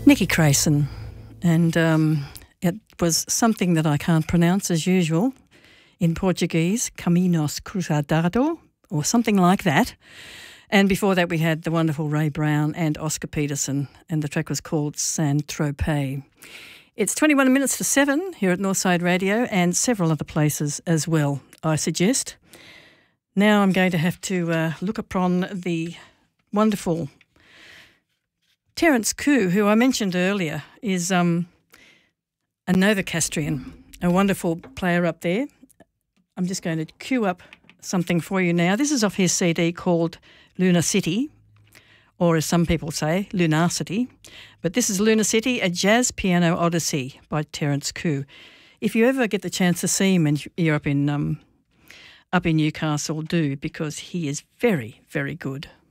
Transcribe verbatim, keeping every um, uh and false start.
Nicky Crayson, and um, it was something that I can't pronounce as usual. In Portuguese, Caminos Cruzado, or something like that. And before that we had the wonderful Ray Brown and Oscar Peterson, and the track was called Saint-Tropez. It's twenty-one minutes to seven here at Northside Radio, and several other places as well, I suggest. Now I'm going to have to uh, look upon the wonderful Terence Koo, who I mentioned earlier, is um, a Novocastrian, a wonderful player up there. I'm just going to cue up something for you now. This is off his C D called Lunar City, or as some people say, Lunarcity. But this is Lunar City, a jazz piano odyssey by Terence Koo. If you ever get the chance to see him and you're up in um, up in Newcastle, do, because he is very, very good.